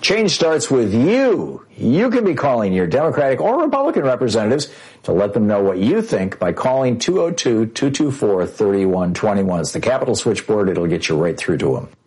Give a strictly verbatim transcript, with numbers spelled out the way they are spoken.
Change starts with you. You can be calling your Democratic or Republican representatives to let them know what you think by calling two oh two, two two four, three one two one. It's the Capitol switchboard. It'll get you right through to them.